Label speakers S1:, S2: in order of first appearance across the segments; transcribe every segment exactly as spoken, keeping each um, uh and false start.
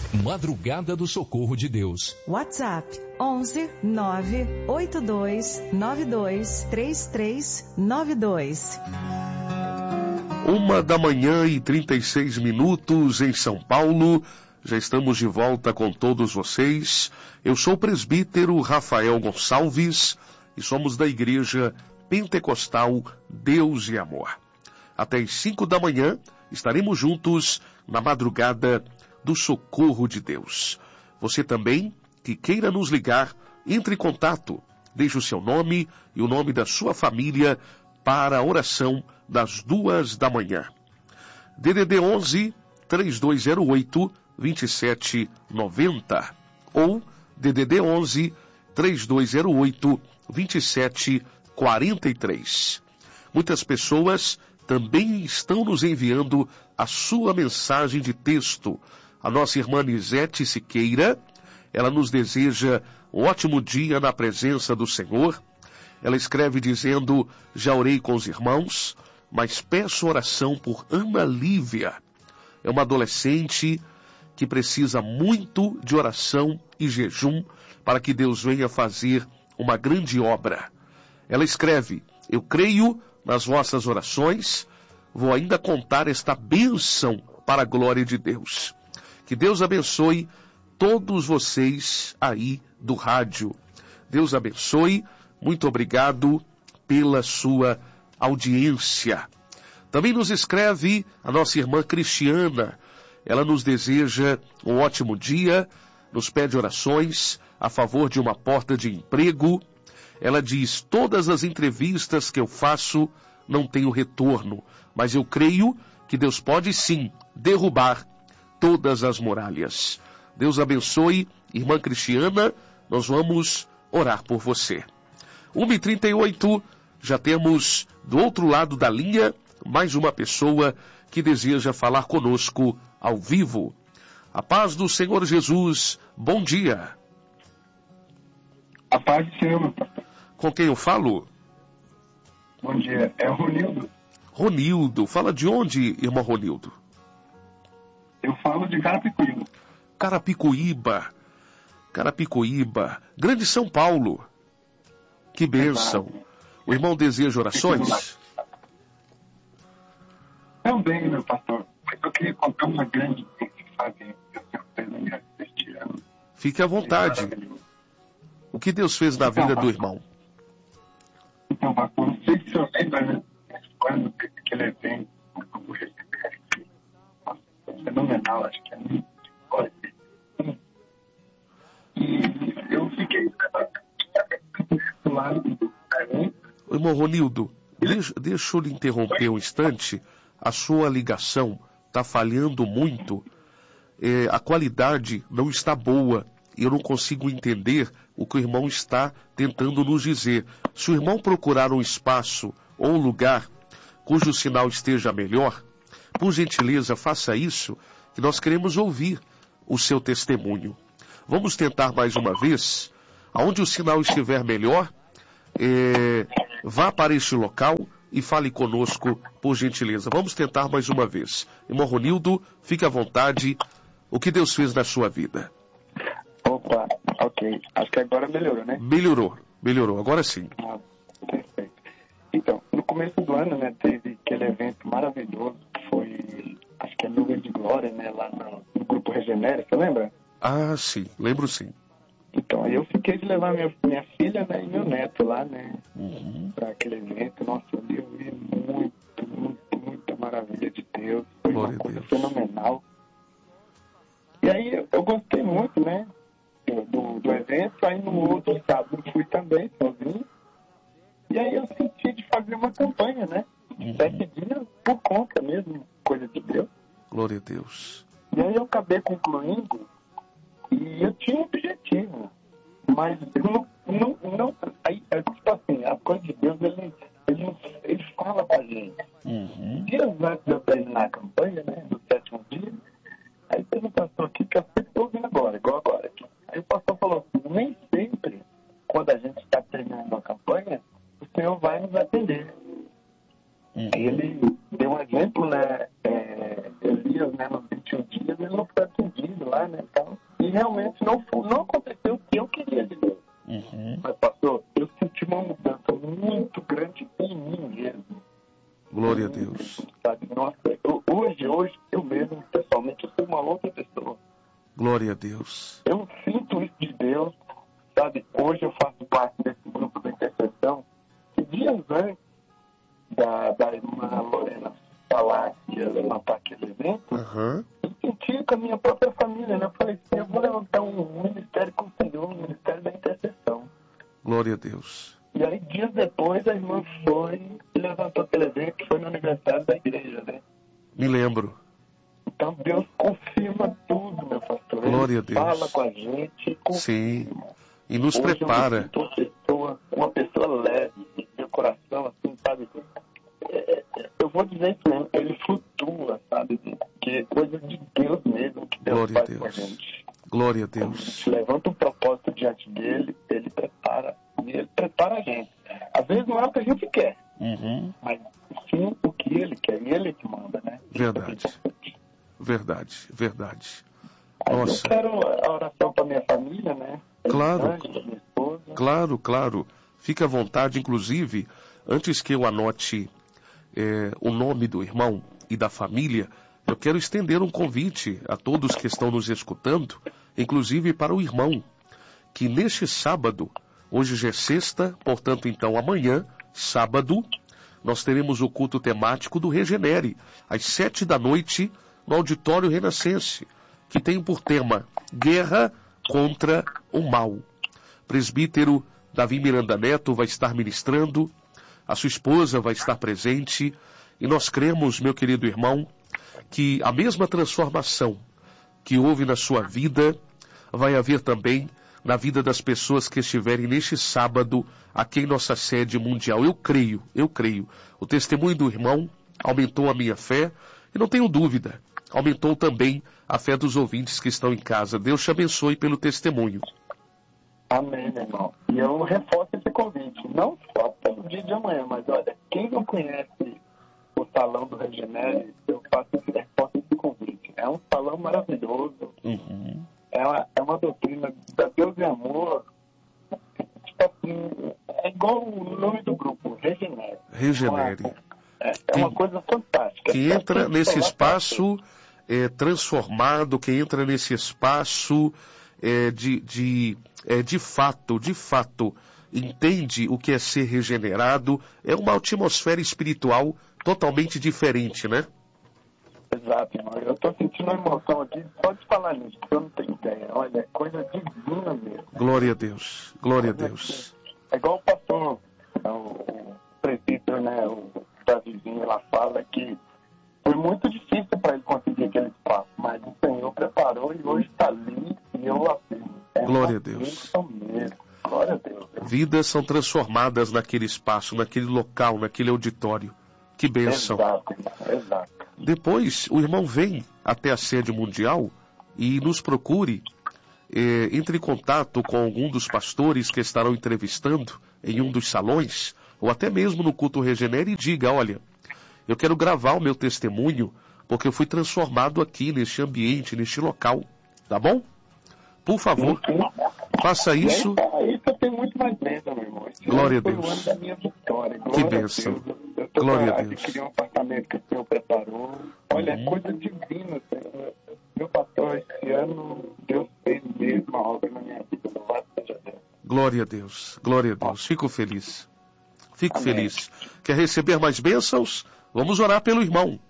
S1: Madrugada do Socorro de Deus.
S2: WhatsApp onze nove oito dois nove dois três três nove dois.
S3: Uma da manhã e trinta e seis minutos em São Paulo. Já estamos de volta com todos vocês. Eu sou o presbítero Rafael Gonçalves e somos da Igreja Pentecostal Deus e Amor. Até às cinco da manhã estaremos juntos na madrugada do Socorro de Deus. Você também, que queira nos ligar, entre em contato, deixe o seu nome e o nome da sua família para a oração das duas da manhã. D D D onze, três dois zero oito, dois sete nove zero ou D D D onze, três dois zero oito, dois sete quatro três. Muitas pessoas também estão nos enviando a sua mensagem de texto. A nossa irmã Nisete Siqueira, ela nos deseja um ótimo dia na presença do Senhor. Ela escreve dizendo: já orei com os irmãos, mas peço oração por Ana Lívia. É uma adolescente que precisa muito de oração e jejum para que Deus venha fazer uma grande obra. Ela escreve: eu creio nas vossas orações, vou ainda contar esta bênção para a glória de Deus. Que Deus abençoe todos vocês aí do rádio. Deus abençoe. Muito obrigado pela sua audiência. Também nos escreve a nossa irmã Cristiana. Ela nos deseja um ótimo dia, nos pede orações a favor de uma porta de emprego. Ela diz: todas as entrevistas que eu faço não tenho retorno, mas eu creio que Deus pode sim derrubar todas as muralhas. Deus abençoe, irmã Cristiana, nós vamos orar por você. uma e trinta e oito, já temos do outro lado da linha mais uma pessoa que deseja falar conosco ao vivo. A paz do Senhor Jesus, bom dia.
S4: A paz do Senhor, meu pastor.
S3: Com quem eu falo?
S4: Bom dia, é o Ronildo.
S3: Ronildo, fala de onde, irmão Ronildo?
S4: Eu falo de Carapicuíba.
S3: Carapicuíba, Carapicuíba, Grande São Paulo. Que bênção. O irmão deseja orações?
S4: Também, meu pastor. Mas eu queria contar uma grande coisa que fazem este ano.
S3: Fique à vontade. O que Deus fez na vida do irmão?
S4: Então, pastor, não sei se o senhor lembra, né? Quando aquele evento, eu recebi aqui. Nossa, foi fenomenal, acho que é muito. E eu fiquei do lado do caminho.
S3: Irmão Ronildo, deixa, deixa eu lhe interromper um instante. A sua ligação está falhando muito. É, a qualidade não está boa. E eu não consigo entender o que o irmão está tentando nos dizer. Se o irmão procurar um espaço ou um lugar cujo sinal esteja melhor, por gentileza, faça isso, que nós queremos ouvir o seu testemunho. Vamos tentar mais uma vez. Aonde o sinal estiver melhor, é, vá para este local e fale conosco, por gentileza. Vamos tentar mais uma vez. Irmão Ronildo, fique à vontade. O que Deus fez na sua vida?
S4: Opa, ok. Acho que agora melhorou, né?
S3: Melhorou, melhorou. Agora sim.
S4: Ah, perfeito. Então, no começo do ano, né, teve aquele evento maravilhoso que foi, acho que é Nuvem de Glória, né, lá no, no Grupo Regenera, você lembra?
S3: Ah, sim. Lembro sim.
S4: Então, aí eu fiquei de levar minha, minha filha, né, e meu neto lá, né,
S3: Uhum.
S4: para aquele evento. Nossa, eu vi muito, muito, muita maravilha de Deus. Foi
S3: Glória
S4: uma
S3: a
S4: coisa
S3: Deus.
S4: fenomenal. E aí eu, eu gostei muito, né, do, do evento. Aí no outro sábado eu fui também, sozinho. E aí eu senti de fazer uma campanha, né, de
S3: Uhum.
S4: sete dias por conta mesmo, coisa de Deus.
S3: Glória a Deus.
S4: E aí eu acabei concluindo. E eu tinha um objetivo, mas eu não, não, não aí, é tipo assim, a coisa de Deus, ele, ele, ele fala com a gente.
S3: Uhum.
S4: Dias antes de eu terminar a campanha, né, no sétimo dia, aí teve um pastor aqui que eu sempre estou ouvindo agora, igual agora. Aqui. Aí o pastor falou assim, nem sempre, quando a gente está terminando a campanha, o Senhor vai nos atender.
S3: Uhum.
S4: Aí ele deu um exemplo, né, é, Elias, né, nos vinte e um dias, ele não foi atendido lá, né, então, e realmente não, foi, não aconteceu o que eu queria de Deus.
S3: Uhum.
S4: Mas, pastor, eu senti uma mudança muito grande em mim mesmo.
S3: Glória a Deus.
S4: Sabe? Nossa, eu, hoje, hoje, eu mesmo, pessoalmente, eu sou uma outra pessoa.
S3: Glória a Deus.
S4: Eu sinto isso de Deus, sabe? Hoje eu faço parte desse grupo de intercessão, que dias antes da, da irmã Lorena falar que ia levantar aquele evento,
S3: Uhum.
S4: eu senti com a minha própria família, né? Eu falei assim, eu vou levantar um ministério com o Senhor, um ministério da intercessão.
S3: Glória a Deus.
S4: E aí, dias depois, a irmã foi e levantou aquele evento, que foi no aniversário da igreja, né?
S3: Me lembro.
S4: Então, Deus confirma tudo, meu pastor.
S3: Glória
S4: Ele
S3: a Deus.
S4: fala com a gente e confirma.
S3: Sim. E nos
S4: Hoje
S3: prepara.
S4: Eu me sinto uma pessoa, uma pessoa leve, meu coração, assim, sabe? É, é, eu vou dizer isso mesmo, ele flutua, sabe? Que é coisa de Deus mesmo que Deus
S3: Glória a
S4: faz com a
S3: Deus.
S4: gente.
S3: Glória a
S4: Quando a
S3: Deus.
S4: gente levanta um propósito diante dele, ele prepara. E ele prepara a gente. Às vezes não é o que a gente quer,
S3: Uhum.
S4: mas sim o que ele quer. E ele que manda, né?
S3: Verdade. Verdade, verdade.
S4: Aí
S3: Nossa.
S4: eu quero a oração para minha família, né?
S3: Claro.
S4: Ângela, minha esposa.
S3: Claro, claro. Fique à vontade, inclusive, antes que eu anote é, o nome do irmão e da família, eu quero estender um convite a todos que estão nos escutando, inclusive para o irmão, que neste sábado, hoje já é sexta, portanto, então amanhã, sábado, nós teremos o culto temático do Regenere, às sete da noite, no Auditório Renascense, que tem por tema Guerra contra o Mal. Presbítero Davi Miranda Neto vai estar ministrando, a sua esposa vai estar presente, e nós cremos, meu querido irmão, que a mesma transformação que houve na sua vida, vai haver também na vida das pessoas que estiverem neste sábado aqui em nossa sede mundial. Eu creio, eu creio. O testemunho do irmão aumentou a minha fé, e não tenho dúvida, aumentou também a fé dos ouvintes que estão em casa. Deus te abençoe pelo testemunho.
S4: Amém, meu irmão. E eu reforço esse convite, não só pelo dia de amanhã, mas olha, quem não conhece o Salão do Regenere, eu faço esse, reforço esse convite. É um salão maravilhoso,
S3: Uhum.
S4: é, uma, é uma doutrina da Deus e Amor, tipo assim, é igual o nome do grupo, Regenere.
S3: Regenere.
S4: É, é uma coisa fantástica.
S3: Que entra
S4: Só
S3: nesse
S4: falar
S3: espaço é, transformado, que entra nesse espaço é, de, de, é, de fato, de fato, entende o que é ser regenerado. É uma atmosfera espiritual totalmente diferente, né?
S4: Exato, irmão. Eu estou sentindo uma emoção aqui só de falar nisso, porque eu não tenho ideia. Olha, é coisa divina mesmo.
S3: Glória a Deus, glória a Deus.
S4: É igual o pastor, o, o presbítero, né, o Davizinho lá fala que foi muito difícil para ele conseguir aquele espaço, mas o Senhor preparou e hoje está ali e eu afirmo. É
S3: Glória a Deus.
S4: Mesmo. Glória a Deus.
S3: Vidas são transformadas naquele espaço, naquele local, naquele auditório. Que bênção.
S4: Exato, irmão. Exato.
S3: Depois, o irmão vem até a sede mundial e nos procure, eh, entre em contato com algum dos pastores que estarão entrevistando em um dos salões, ou até mesmo no culto Regenere, e diga, olha, eu quero gravar o meu testemunho, porque eu fui transformado aqui neste ambiente, neste local, tá bom? Por favor, faça isso.
S4: Isso eu tenho muito mais bênção, meu irmão. Esse
S3: Glória a
S4: foi
S3: Deus.
S4: o ano da minha vitória.
S3: Que
S4: Glória
S3: bênção.
S4: a Deus. Eu estou
S3: Glória a
S4: para
S3: Deus.
S4: adquirir um apartamento que o Senhor preparou. Olha,
S3: Uhum.
S4: é coisa divina, Senhor. Meu pastor, esse ano, Deus fez mesmo a obra na minha vida. Louvado seja Deus.
S3: Glória a Deus, glória a Deus. Fico feliz. Fico
S4: Amém.
S3: feliz. Quer receber mais bênçãos? Vamos orar pelo irmão.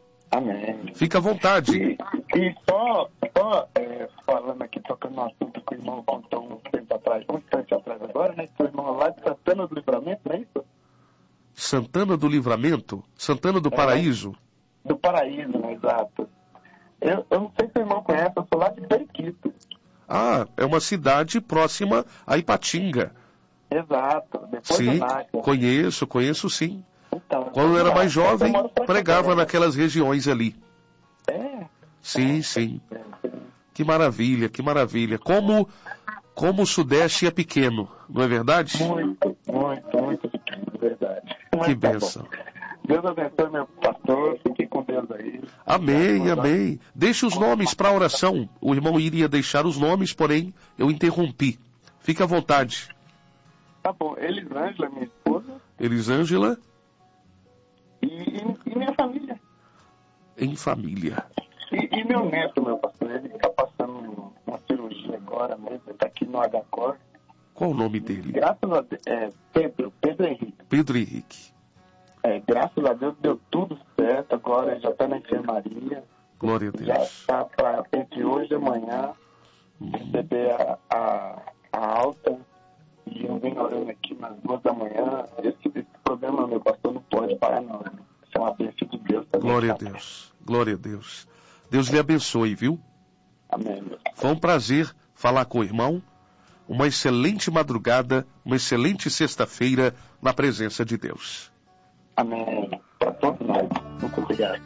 S4: Amém.
S3: Fica à vontade.
S4: E, e só, só é, falando aqui, tocando no assunto que o irmão contou um tempo atrás, um instante atrás agora, né? Que o irmão lá de Santana do Livramento, não é isso?
S3: Santana do Livramento? Santana do
S4: É.
S3: Paraíso?
S4: Do Paraíso, né? Exato. Eu, eu não sei se o irmão conhece, eu sou lá de Periquito.
S3: Ah, é uma cidade próxima a Ipatinga.
S4: Exato. Depois do
S3: Sim,
S4: Nápoles.
S3: conheço, conheço sim.
S4: Então,
S3: Quando eu era mais
S4: eu
S3: jovem,
S4: moro pra cá
S3: pregava
S4: também.
S3: naquelas regiões ali.
S4: É.
S3: Sim, sim. Que maravilha, que maravilha. Como, como o Sudeste é pequeno, não é verdade?
S4: Muito, muito, muito pequeno, verdade. Mas
S3: Que
S4: tá
S3: bênção.
S4: bom. Deus abençoe meu pastor, fique com Deus. Deus aí.
S3: Amém, amém. Deixe os nomes para a oração. O irmão iria deixar os nomes, porém eu interrompi. Fique à vontade.
S4: Tá bom. Elisângela, minha esposa.
S3: Elisângela.
S4: E, e, e minha família.
S3: Em família.
S4: E, e meu neto, meu pastor, ele está passando uma cirurgia agora mesmo, ele está aqui no H C O R.
S3: Qual o nome dele?
S4: Graças a Deus, é, Pedro, Pedro Henrique.
S3: Pedro Henrique.
S4: É, graças a Deus deu tudo certo, agora ele já está na enfermaria.
S3: Glória a Deus.
S4: Já está para entre hoje e amanhã receber a, a, a alta. E eu venho orando aqui nas duas da manhã. Esse, esse problema, meu pastor, não pode parar não. Isso é uma bênção de Deus. Também.
S3: Glória a Deus. Glória a Deus. Deus lhe abençoe, viu?
S4: Amém.
S3: Foi um prazer falar com o irmão. Uma excelente madrugada, uma excelente sexta-feira na presença de Deus.
S4: Amém. Para todos nós. Muito obrigado.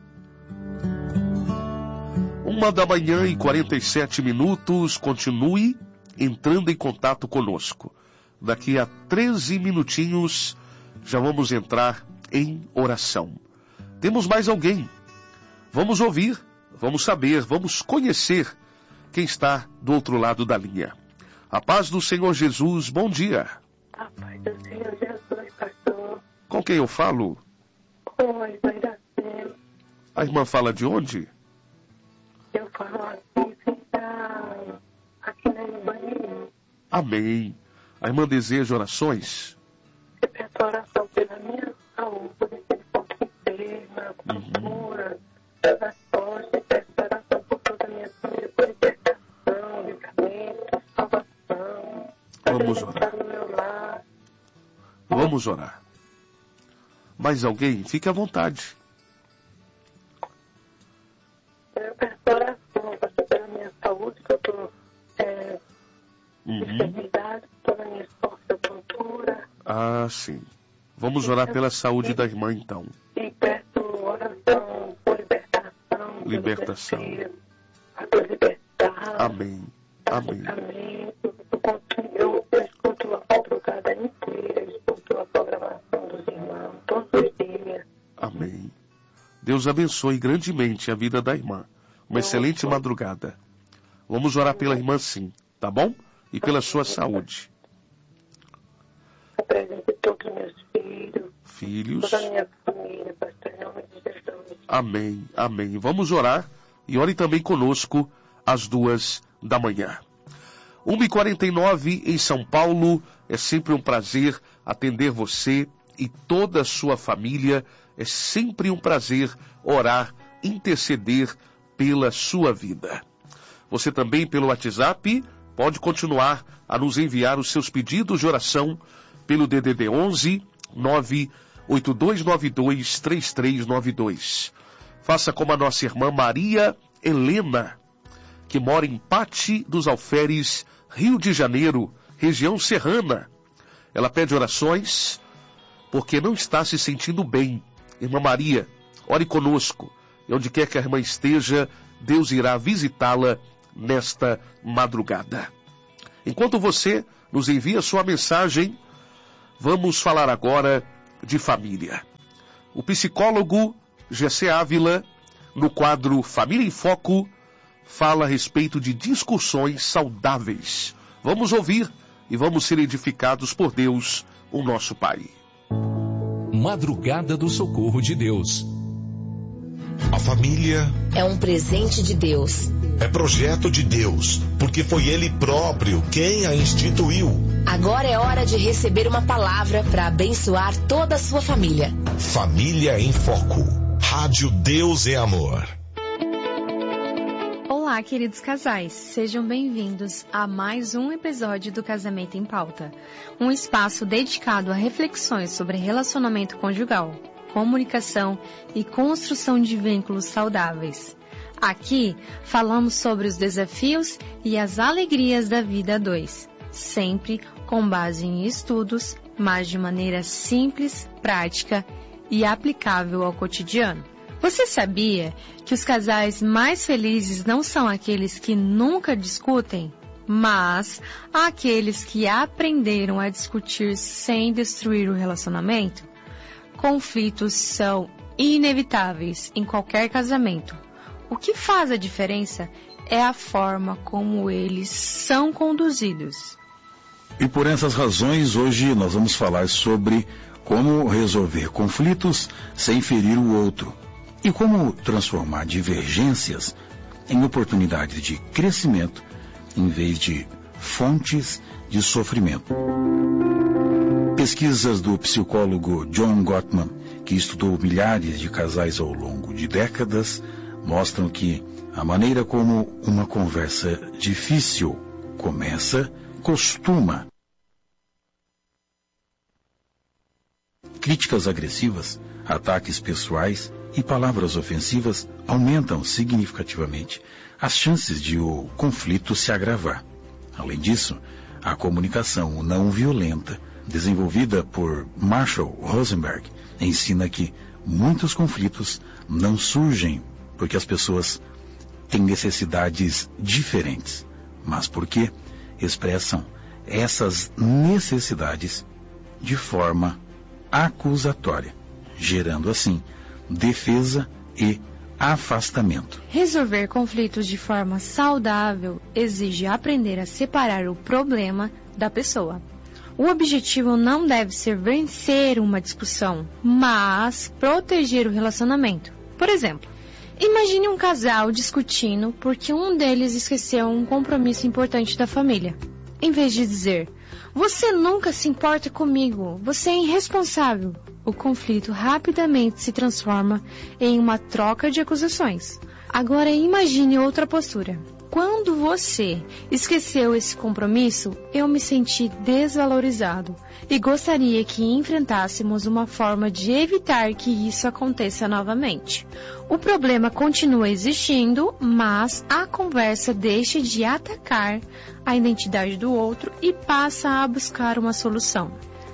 S3: Uma da manhã e quarenta e sete minutos. Continue entrando em contato conosco. Daqui a treze minutinhos já vamos entrar em oração. Temos mais alguém. Vamos ouvir, vamos saber, vamos conhecer quem está do outro lado da linha. A paz do Senhor Jesus, bom dia.
S5: A paz do Senhor Jesus, pastor.
S3: Com quem eu falo?
S5: Com a irmã Iracema.
S3: A irmã fala de onde?
S5: Eu falo aqui, fica aqui na Libânia.
S3: Amém. A irmã deseja orações?
S5: Eu peço oração pela minha saúde, por esse pouco enferma, cura, das costas, peço oração por toda a minha família, por libertação, livramento, salvação.
S3: Vamos orar.
S5: No meu lar.
S3: Vamos orar. Mais alguém? Fique à vontade.
S5: Eu peço oração, pastor, pela minha saúde, que eu estou é,
S3: Uhum.
S5: enfermidade, toda a minha esforço, tontura.
S3: Ah, sim. Vamos orar pela saúde da irmã, então.
S5: E peço oração por libertação.
S3: Libertação.
S5: Para libertar.
S3: Amém. Amém.
S5: Amém. Eu, eu, eu escuto a madrugada inteira, eu escuto a programação dos irmãos, todos os dias.
S3: Amém. Deus abençoe grandemente a vida da irmã. Uma excelente madrugada. Vamos orar pela irmã, sim, tá bom? E pela sua saúde.
S5: Apresente todos os meus filhos,
S3: Filhos.
S5: toda a minha família, pastor, em nome de Jesus.
S3: Amém, amém. Vamos orar e ore também conosco às duas da manhã. uma e quarenta e nove em São Paulo. É sempre um prazer atender você e toda a sua família. É sempre um prazer orar, interceder pela sua vida. Você também pelo WhatsApp pode continuar a nos enviar os seus pedidos de oração pelo D D D onze nove oito dois nove dois três três nove dois. Faça como a nossa irmã Maria Helena, que mora em Pati dos Alferes, Rio de Janeiro, região serrana. Ela pede orações porque não está se sentindo bem. Irmã Maria, ore conosco. E onde quer que a irmã esteja, Deus irá visitá-la nesta madrugada. Enquanto você nos envia sua mensagem, vamos falar agora de família. O psicólogo Gessé Ávila, no quadro Família em Foco, fala a respeito de discussões saudáveis. Vamos ouvir e vamos ser edificados por Deus, o nosso Pai.
S1: Madrugada do Socorro de Deus.
S6: A família
S7: é um presente de Deus.
S6: É projeto de Deus, porque foi Ele próprio quem a instituiu.
S7: Agora é hora de receber uma palavra para abençoar toda a sua família.
S6: Família em Foco. Rádio Deus é Amor.
S8: Olá, queridos casais. Sejam bem-vindos a mais um episódio do Casamento em Pauta. Um espaço dedicado a reflexões sobre relacionamento conjugal, comunicação e construção de vínculos saudáveis. Aqui falamos sobre os desafios e as alegrias da vida a dois, sempre com base em estudos, mas de maneira simples, prática e aplicável ao cotidiano. Você sabia que os casais mais felizes não são aqueles que nunca discutem, mas aqueles que aprenderam a discutir sem destruir o relacionamento? Conflitos são inevitáveis em qualquer casamento. O que faz a diferença é a forma como eles são conduzidos.
S9: E por essas razões, hoje nós vamos falar sobre como resolver conflitos sem ferir o outro e como transformar divergências em oportunidades de crescimento em vez de fontes de sofrimento. Pesquisas do psicólogo John Gottman, que estudou milhares de casais ao longo de décadas, mostram que a maneira como uma conversa difícil começa, costuma. Críticas agressivas, ataques pessoais e palavras ofensivas aumentam significativamente as chances de o conflito se agravar. Além disso, a comunicação não violenta, desenvolvida por Marshall Rosenberg, ensina que muitos conflitos não surgem porque as pessoas têm necessidades diferentes, mas porque expressam essas necessidades de forma acusatória, gerando assim defesa e afastamento.
S8: Resolver conflitos de forma saudável exige aprender a separar o problema da pessoa. O objetivo não deve ser vencer uma discussão, mas proteger o relacionamento. Por exemplo, imagine um casal discutindo porque um deles esqueceu um compromisso importante da família. Em vez de dizer, você nunca se importa comigo, você é irresponsável, o conflito rapidamente se transforma em uma troca de acusações. Agora imagine outra postura. Quando você esqueceu esse compromisso, eu me senti desvalorizado e gostaria que enfrentássemos uma forma de evitar que isso aconteça novamente. O problema continua existindo, mas a conversa deixa de atacar a identidade do outro e passa a buscar uma solução.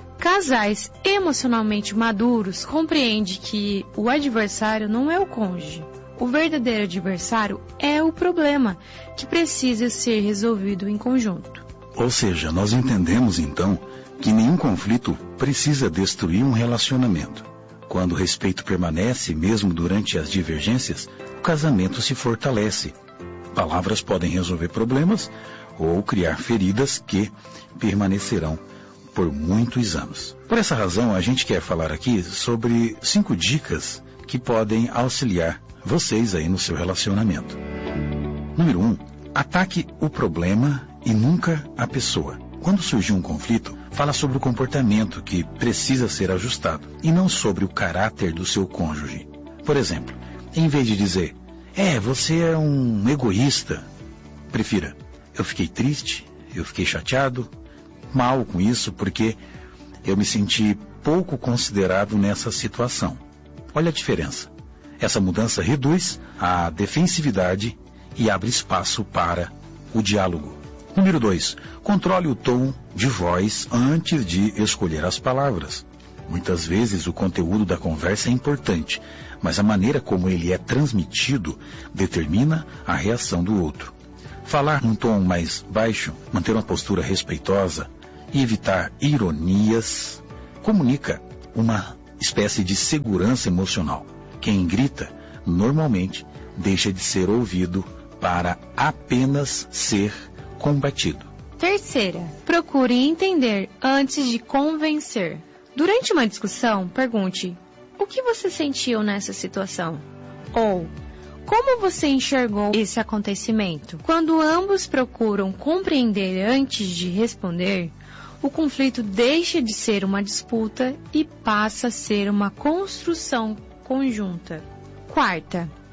S8: Casais emocionalmente maduros compreendem que o adversário não é o cônjuge. O verdadeiro adversário é o problema, que precisa ser resolvido em conjunto.
S9: Ou seja, nós entendemos então que nenhum conflito precisa destruir um relacionamento. Quando o respeito permanece, mesmo durante as divergências, o casamento se fortalece. Palavras podem resolver problemas ou criar feridas que permanecerão por muitos anos. Por essa razão, a gente quer falar aqui sobre cinco dicas que podem auxiliar vocês aí no seu relacionamento. Número um, ataque o problema e nunca a pessoa. Quando surgir um conflito, fala sobre o comportamento que precisa ser ajustado e não sobre o caráter do seu cônjuge. Por exemplo, em vez de dizer, é, você é um egoísta, prefira, eu fiquei triste, eu fiquei chateado, mal com isso porque eu me senti pouco considerado nessa situação. Olha a diferença. Essa mudança reduz a defensividade e abre espaço para o diálogo. Número dois, controle o tom de voz antes de escolher as palavras. Muitas vezes o conteúdo da conversa é importante, mas a maneira como ele é transmitido determina a reação do outro. Falar num tom mais baixo, manter uma postura respeitosa e evitar ironias comunica uma espécie de segurança emocional. Quem grita, normalmente, deixa de ser ouvido para apenas ser combatido.
S8: Terceira, procure entender antes de convencer. Durante uma discussão, pergunte, o que você sentiu nessa situação? Ou, como você enxergou esse acontecimento? Quando ambos procuram compreender antes de responder, o conflito deixa de ser uma disputa e passa a ser uma construção conjunta. Quarta,